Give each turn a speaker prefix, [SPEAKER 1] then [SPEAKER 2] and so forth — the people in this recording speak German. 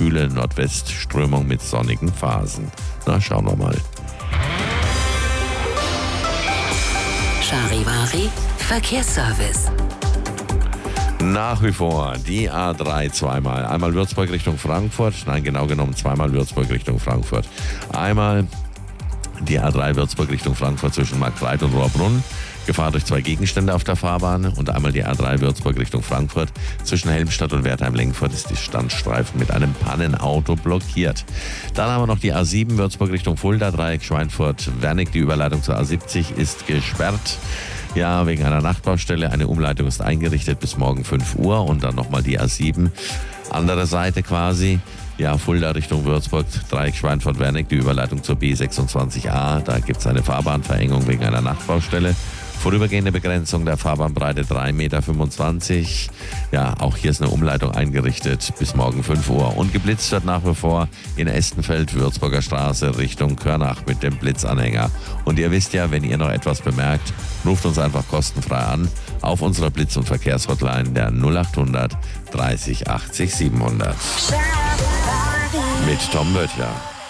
[SPEAKER 1] kühle Nordwestströmung mit sonnigen Phasen. Na, schauen wir mal.
[SPEAKER 2] Charivari Verkehrsservice.
[SPEAKER 1] Nach wie vor die A3 zweimal. Einmal Würzburg Richtung Frankfurt. Nein, genau genommen zweimal Würzburg Richtung Frankfurt. Einmal die A3 Würzburg Richtung Frankfurt zwischen Markgreit und Rohrbrunn. Gefahr durch 2 Gegenstände auf der Fahrbahn. Und einmal die A3 Würzburg Richtung Frankfurt. Zwischen Helmstadt und Wertheim-Lengfurt ist die Standstreifen mit einem Pannenauto blockiert. Dann haben wir noch die A7 Würzburg Richtung Fulda, Dreieck Schweinfurt-Wernig. Die Überleitung zur A70 ist gesperrt. Ja, wegen einer Nachtbaustelle. Eine Umleitung ist eingerichtet bis morgen 5 Uhr. Und dann nochmal die A7. Andere Seite quasi. Ja, Fulda Richtung Würzburg, Dreieck Schweinfurt-Wernig, die Überleitung zur B26a. Da gibt es eine Fahrbahnverengung wegen einer Nachtbaustelle. Vorübergehende Begrenzung der Fahrbahnbreite 3,25 Meter. Ja, auch hier ist eine Umleitung eingerichtet bis morgen 5 Uhr. Und geblitzt wird nach wie vor in Estenfeld, Würzburger Straße Richtung Körnach mit dem Blitzanhänger. Und ihr wisst ja, wenn ihr noch etwas bemerkt, ruft uns einfach kostenfrei an auf unserer Blitz- und Verkehrshotline der 0800 30 80 700. Mit Tom Böttcher.